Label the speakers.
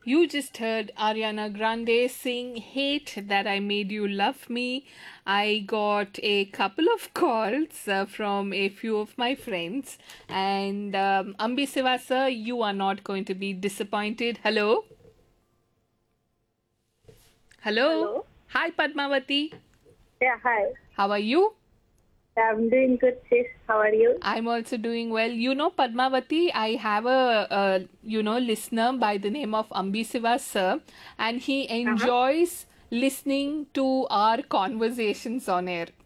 Speaker 1: You just heard Ariana Grande sing Hate That I Made You Love Me. I got a couple of calls from a few of my friends, and Ambi Sivasa, you are not going to be disappointed. Hello? Hello?
Speaker 2: Hello.
Speaker 1: Hi, Padmavati.
Speaker 2: Yeah, hi.
Speaker 1: How are you?
Speaker 2: I'm doing good, sis. How are you?
Speaker 1: I'm also doing well. Padmavati, I have a listener by the name of Ambi Siva sir, and he
Speaker 2: Uh-huh.
Speaker 1: enjoys listening to our conversations on air.